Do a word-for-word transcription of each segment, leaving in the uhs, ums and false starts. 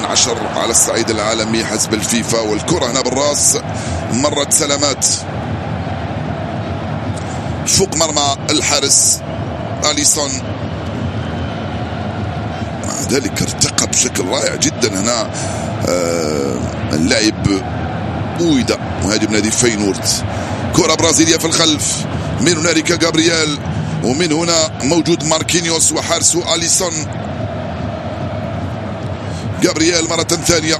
الثامن عشر على الصعيد العالمي حسب الفيفا. والكرة هنا بالراس مرت سلامات فوق مرمى الحارس أليسون، مع ذلك ارتقى بشكل رائع جدا هنا آه اللاعب أويدا مهاجم نادي فينورد. كرة برازيلية في الخلف، من هنالك جابرييل، ومن هنا موجود ماركينيوس وحارسه أليسون. جابرييل مرة ثانية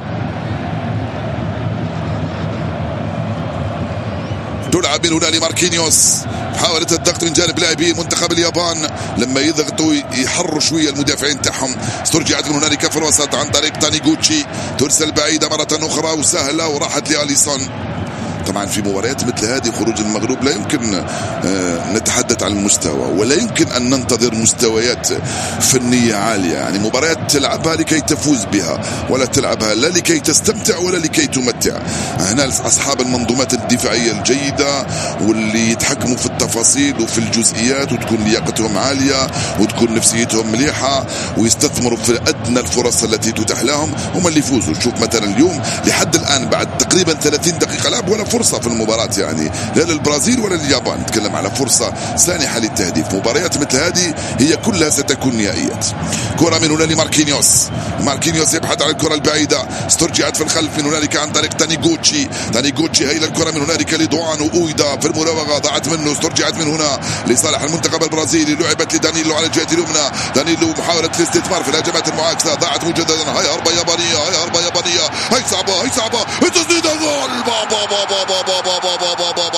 تلعب من هنا لماركينيوس، محاولة الضغط من جانب لاعبي منتخب اليابان لما يضغطوا يحروا شوية المدافعين تاعهم. استرجعت من هنالك في الوسط عن طريق تانيغوتشي، ترسل بعيدة مرة أخرى وسهلة وراحت لأليسون. طبعا في مباريات مثل هذه خروج المغلوب لا يمكن نتحدث عن المستوى، ولا يمكن أن ننتظر مستويات فنية عالية. يعني مباريات تلعبها لكي تفوز بها، ولا تلعبها لا لكي تستمتع ولا لكي تمتع. هنا أصحاب المنظومات الدفاعية الجيدة واللي يتحكموا في التفاصيل وفي الجزئيات، وتكون لياقتهم عالية وتكون نفسيتهم مليحة ويستثمروا في أدنى الفرص التي تتاح لهم، هم اللي يفوزوا. شوف مثلا اليوم لحد الآن بعد تقريبا ثلاثين دقيقة لعب ولا فرصة في المباراة، يعني لا للبرازيل ولا لليابان. نتكلم على فرصة سانحة للتهديف. مباريات مثل هذه هي كلها ستكون نهائيات. كرة من هنا لماركينيوس، ماركينيوس يبحث عن الكرة البعيدة، استرجعت في الخلف من هنالك عن طريق تانيغوتشي، تانيغوتشي هي الكرة من هنالك لدوان وأويدا في المراوغة، ضاعت منه. استرجعت من هنا لصالح المنتخب البرازيلي، لعبت لدانيلو على الجهة اليمنى، دانيلو محاولة الاستثمار في الهجمات المعاكسة، ضاعت مجددا. هاي هربة يابانية، هاي هربة يابانية، هاي صعبة، هاي صعبة، التسديدة جول. بابا بابا بابا بابا بابا بابا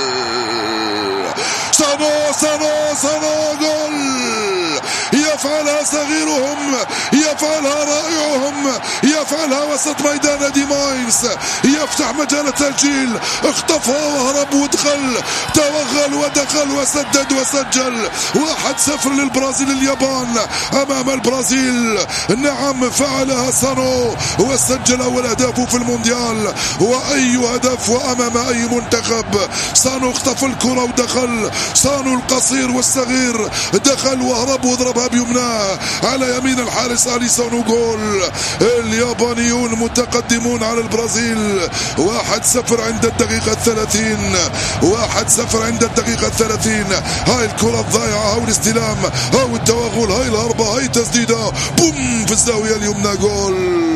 جول. سانو سانو سانو جول. يفعلها صغيرهم، يفعلها رائعهم، يفعلها وسط ميدان نادي ماينز، يفتح مجال التسجيل، اخطفها وهرب ودخل، توغل ودخل وسدد وسجل. واحد صفر للبرازيل اليابان امام البرازيل. نعم فعلها سانو وسجل اول اهدافه في المونديال، واي هدف وامام اي منتخب. سانو اخطف الكرة ودخل، سانو القصير والصغير دخل وهرب وضربها بيمناه على يمين الحارس أليسون. جول. اليابانيون متقدمون على البرازيل واحد صفر عند الدقيقة الثلاثين، واحد صفر عند الدقيقة الثلاثين. هاي الكرة الضائعة، هاي الاستلام، هاي التوغل، هاي الهربة، هاي تسديدة، بوم في الزاوية اليمنى. جول.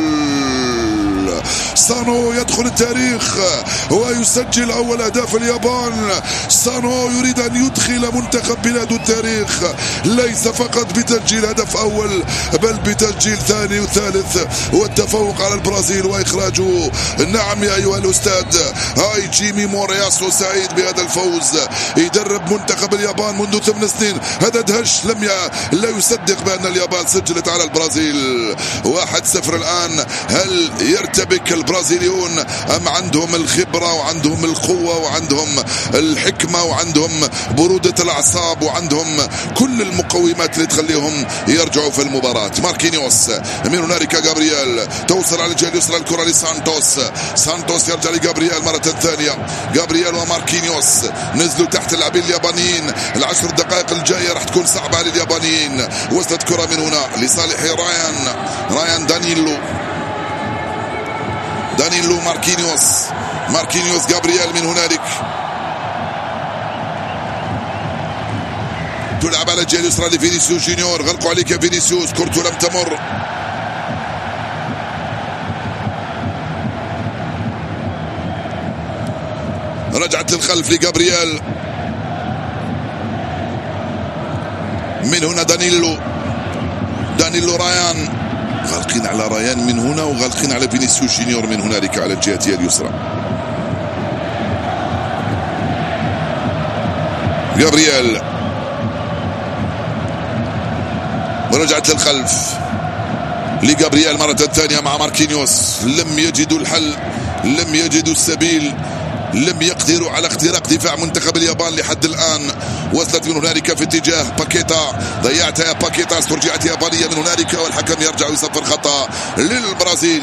سانو يدخل التاريخ ويسجل أول أهداف اليابان. سانو يريد أن يدخل منتخب بلاده التاريخ، ليس فقط بتسجيل هدف أول بل بتسجيل ثاني وثالث والتفوق على البرازيل وإخراجه. نعم يا أيها الأستاذ، هاي جيمي مورياسو سعيد بهذا الفوز. يدرب منتخب اليابان منذ ثمان سنين، هذا دهش لم ي... لا يصدق بأن اليابان سجلت على البرازيل. واحد صفر الآن. هل يرتبك البرازيليون أم عندهم الخبرة وعندهم القوة وعندهم الحكمة وعندهم برودة الأعصاب وعندهم كل المقومات اللي تخليهم يرجعوا في المباراة؟ ماركينيوس، من هنالك جابرييل، توصل على الجهة اليسرى الكرة لسانتوس، سانتوس يرجع لجابرييل مرة ثانية. جابرييل وماركينيوس نزلوا تحت اللاعبين اليابانيين. العشر دقائق الجاية راح تكون صعبة على اليابانيين. وصلت كرة من هنا لصالح رايان، رايان دانيلو، دانيلو ماركينيوس، ماركينيوس جابرييل من هنالك، تلعب على الجهة اليسرى لفينيسيوس جونيور. غلقوا عليك يا فينيسيوس، كرته لم تمر. رجعت للخلف لجابرييل، من هنا دانيلو، دانيلو رايان، غالقين على رايان من هنا وغالقين على فينيسيوس جونيور من هنالك على الجهة اليسرى. جابرييل ورجعت للخلف لجابرييل مرة ثانية مع ماركينيوس. لم يجدوا الحل، لم يجدوا السبيل، لم يقدروا على اختراق دفاع منتخب اليابان لحد الآن. وصلت من هنالك في اتجاه باكيتا، ضيعتها يا باكيتا، استرجعت يابانية من هنالك والحكم يرجع ويصفر خطأ للبرازيل.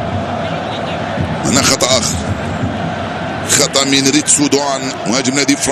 هنا خطأ آخر، خطأ من ريتسو دوان مهاجم نادي